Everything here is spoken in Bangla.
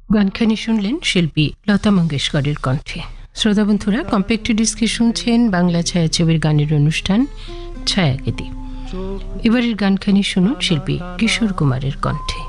গানখানি শুনলেন শিল্পী লতা মঙ্গেশকরের কণ্ঠে। শ্রোতা বন্ধুরা, কম্প্যাক্ট ডিস্কে শুনছেন বাংলা ছায়াছবির গানের অনুষ্ঠান ছায়াগীতি। এবারের গানখানি শুনুন শিল্পী কিশোর কুমারের কণ্ঠে।